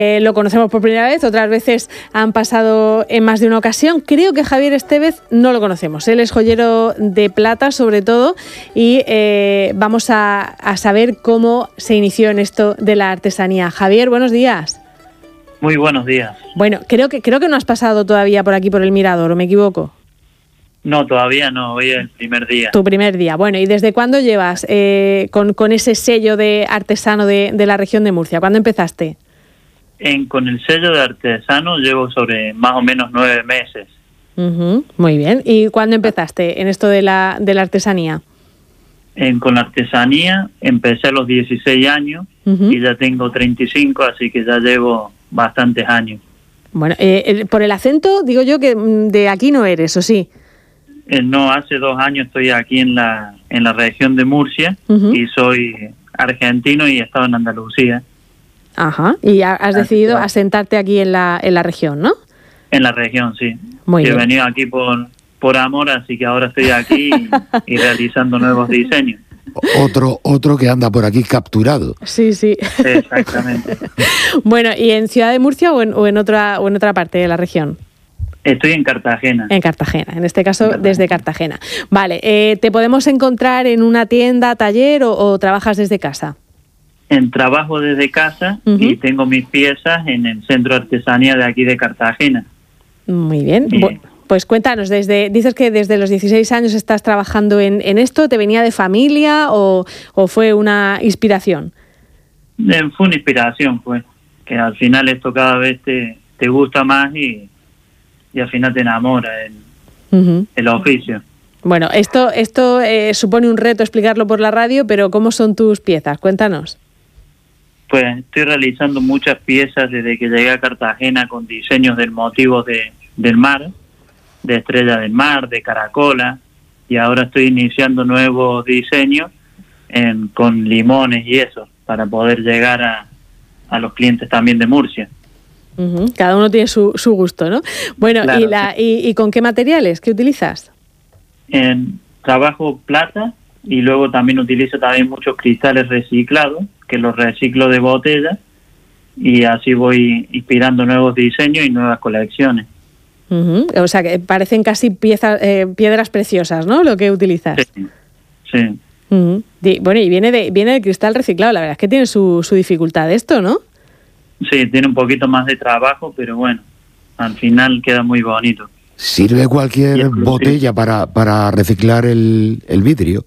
Lo conocemos por primera vez, otras veces han pasado en más de una ocasión. Creo que Javier Estevez no lo conocemos. Él es joyero de plata, sobre todo, y vamos a saber cómo se inició en esto de la artesanía. Javier, buenos días. Muy buenos días. Bueno, creo que no has pasado todavía por aquí, por el Mirador, ¿o me equivoco? No, todavía no, hoy es el primer día. Tu primer día. Bueno, ¿y desde cuándo llevas con ese sello de artesano de la región de Murcia? ¿Cuándo empezaste? Con el sello de artesano llevo sobre más o menos 9 meses. Muy bien. ¿Y cuándo empezaste en esto de la artesanía? Con la artesanía empecé a los 16 años y ya tengo 35, así que ya llevo bastantes años. Bueno, por el acento digo yo que de aquí no eres, ¿o sí? No, hace 2 años estoy aquí en la región de Murcia y soy argentino y he estado en Andalucía. Ajá, y has decidido asentarte aquí en la región, ¿no? En la región, sí. Muy bien. He venido aquí por amor, así que ahora estoy aquí y realizando nuevos diseños. Otro que anda por aquí capturado. Sí, sí. Exactamente. Bueno, ¿y en Ciudad de Murcia o en otra parte de la región? Estoy en Cartagena. En Cartagena, en este caso desde Cartagena. Vale, ¿te podemos encontrar en una tienda, taller o trabajas desde casa? Trabajo desde casa y tengo mis piezas en el centro de artesanía de aquí de Cartagena. Muy bien. Pues cuéntanos, dices que desde los 16 años estás trabajando en esto. ¿Te venía de familia o fue una inspiración? Fue una inspiración, pues, que al final esto cada vez te gusta más y al final te enamora el oficio. Bueno, esto supone un reto explicarlo por la radio, pero ¿cómo son tus piezas? Cuéntanos. Pues estoy realizando muchas piezas desde que llegué a Cartagena con diseños del motivo del mar, de estrella del mar, de caracola, y ahora estoy iniciando nuevos diseños con limones y eso, para poder llegar a los clientes también de Murcia. Cada uno tiene su gusto, ¿no? Bueno, claro, ¿y con qué materiales? ¿Qué utilizas? Trabajo plata y luego también utilizo muchos cristales reciclados, que los reciclo de botella, y así voy inspirando nuevos diseños y nuevas colecciones. O sea, que parecen casi piedras preciosas, ¿no?, lo que utilizas. Sí. Bueno, y viene de cristal reciclado. La verdad es que tiene su dificultad esto, ¿no? Sí, tiene un poquito más de trabajo, pero bueno, al final queda muy bonito. ¿Sirve cualquier botella para reciclar el vidrio?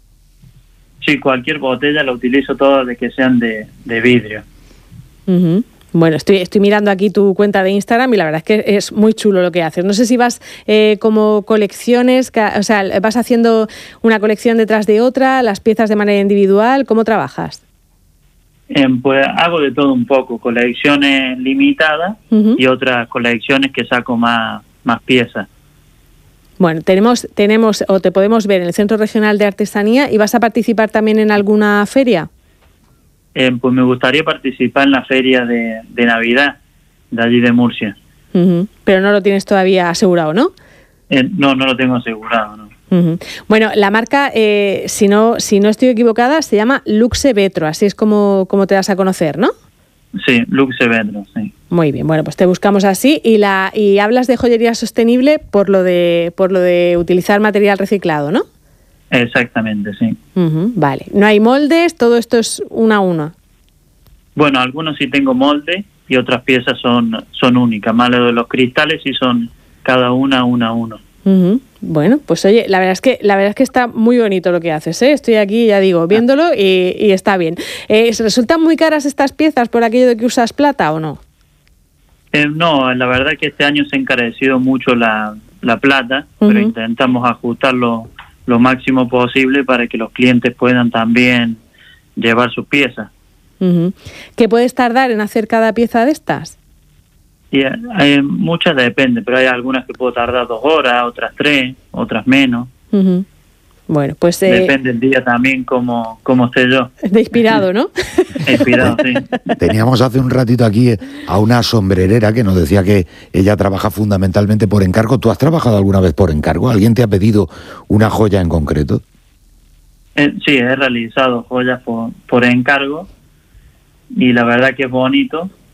Sí, cualquier botella la utilizo todas de que sean de vidrio. Bueno, estoy mirando aquí tu cuenta de Instagram y la verdad es que es muy chulo lo que haces. No sé si vas como colecciones, o sea, vas haciendo una colección detrás de otra, las piezas de manera individual, ¿cómo trabajas? Pues hago de todo un poco, colecciones limitadas y otras colecciones que saco más piezas. Bueno, tenemos o te podemos ver en el Centro Regional de Artesanía. ¿Y vas a participar también en alguna feria? Pues me gustaría participar en la feria de Navidad de allí de Murcia. Pero no lo tienes todavía asegurado, ¿no? No lo tengo asegurado, ¿no? Bueno, la marca, si no estoy equivocada, se llama Luxe Vetro, así es como te das a conocer, ¿no? Sí, Luxe Vetro, sí. Muy bien, bueno, pues te buscamos así y hablas de joyería sostenible por lo de utilizar material reciclado, ¿no? Exactamente, sí. Vale, no hay moldes, todo esto es uno a uno. Bueno, algunos sí tengo molde y otras piezas son únicas, más lo de los cristales sí son cada una a uno. Bueno, pues oye, la verdad es que está muy bonito lo que haces, ¿eh? Estoy aquí, ya digo, viéndolo y está bien. ¿Resultan muy caras estas piezas por aquello de que usas plata o no? No, la verdad que este año se ha encarecido mucho la plata, pero intentamos ajustarlo lo máximo posible para que los clientes puedan también llevar sus piezas. ¿Qué puedes tardar en hacer cada pieza de estas? Y muchas depende, pero hay algunas que puedo tardar 2 horas, otras 3, otras menos. Bueno, pues depende el día también como esté yo. De inspirado, ¿no? Inspirado, sí. Teníamos hace un ratito aquí a una sombrerera que nos decía que ella trabaja fundamentalmente por encargo. ¿Tú has trabajado alguna vez por encargo? ¿Alguien te ha pedido una joya en concreto? Sí, he realizado joyas por encargo y la verdad que es bonito